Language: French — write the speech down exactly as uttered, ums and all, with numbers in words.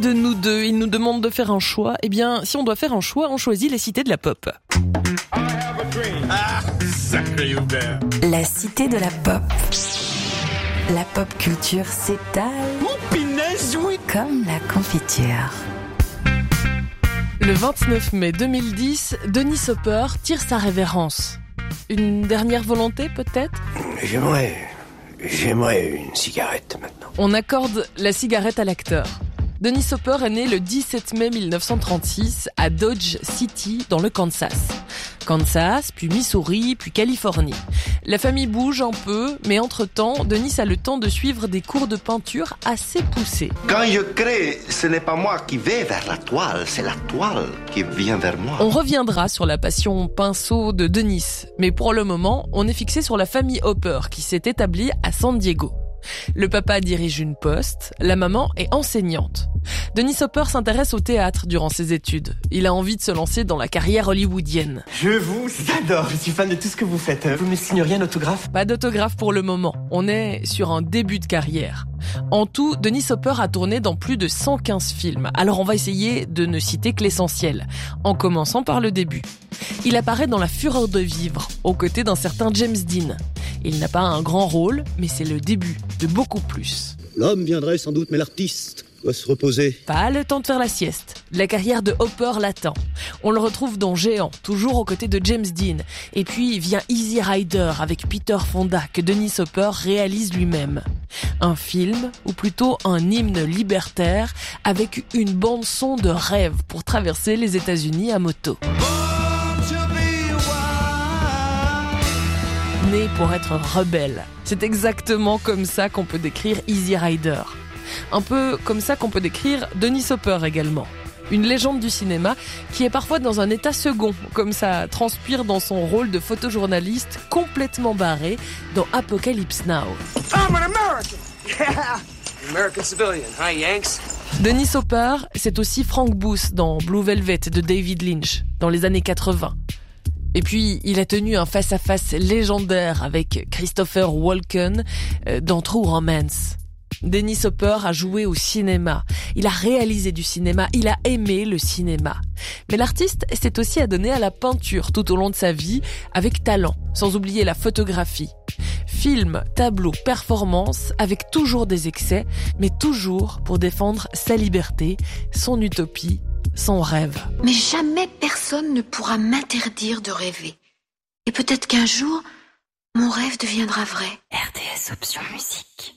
de nous deux. Il nous demande de faire un choix. Eh bien, si on doit faire un choix, on choisit les cités de la pop. Ah, sacré Hubert. La cité de la pop. La pop culture s'étale. Oh, pinaise, oui. Comme la confiture. Le vingt-neuf mai deux mille dix, Dennis Hopper tire sa révérence. Une dernière volonté, peut-être ? J'aimerais... J'aimerais une cigarette, maintenant. On accorde la cigarette à l'acteur. Dennis Hopper est né le dix-sept mai mille neuf cent trente-six à Dodge City, dans le Kansas. Kansas, puis Missouri, puis Californie. La famille bouge un peu, mais entre-temps, Dennis a le temps de suivre des cours de peinture assez poussés. Quand je crée, ce n'est pas moi qui vais vers la toile, c'est la toile qui vient vers moi. On reviendra sur la passion pinceau de Dennis, mais pour le moment, on est fixé sur la famille Hopper qui s'est établie à San Diego. Le papa dirige une poste, la maman est enseignante. Dennis Hopper s'intéresse au théâtre durant ses études. Il a envie de se lancer dans la carrière hollywoodienne. Je vous adore, je suis fan de tout ce que vous faites. Vous me signeriez un autographe ? Pas d'autographe pour le moment, on est sur un début de carrière. En tout, Dennis Hopper a tourné dans plus de cent quinze films, alors on va essayer de ne citer que l'essentiel, en commençant par le début. Il apparaît dans La Fureur de vivre, aux côtés d'un certain James Dean. Il n'a pas un grand rôle, mais c'est le début de beaucoup plus. L'homme viendrait sans doute, mais l'artiste doit se reposer. Pas le temps de faire la sieste. La carrière de Hopper l'attend. On le retrouve dans Géant, toujours aux côtés de James Dean. Et puis vient Easy Rider avec Peter Fonda, que Dennis Hopper réalise lui-même. Un film, ou plutôt un hymne libertaire, avec une bande-son de rêve pour traverser les États-Unis à moto. Né pour être rebelle. C'est exactement comme ça qu'on peut décrire Easy Rider. Un peu comme ça qu'on peut décrire Dennis Hopper également. Une légende du cinéma qui est parfois dans un état second, comme ça transpire dans son rôle de photojournaliste complètement barré dans Apocalypse Now. I'm an American. Yeah. American civilian. Hi, Yanks. Dennis Hopper, c'est aussi Frank Booth dans Blue Velvet de David Lynch, dans les années quatre-vingts. Et puis, il a tenu un face-à-face légendaire avec Christopher Walken dans True Romance. Dennis Hopper a joué au cinéma. Il a réalisé du cinéma. Il a aimé le cinéma. Mais l'artiste s'est aussi adonné à la peinture tout au long de sa vie, avec talent, sans oublier la photographie. Film, tableau, performance, avec toujours des excès, mais toujours pour défendre sa liberté, son utopie, son rêve. Mais jamais personne ne pourra m'interdire de rêver. Et peut-être qu'un jour, mon rêve deviendra vrai. R D S Option Musique.